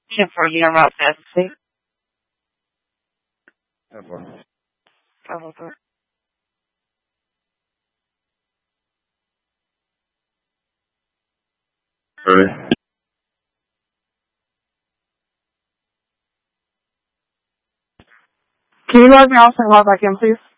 Yeah, for you about that, see? Probably. Ready? Can you log me off and log back in, please?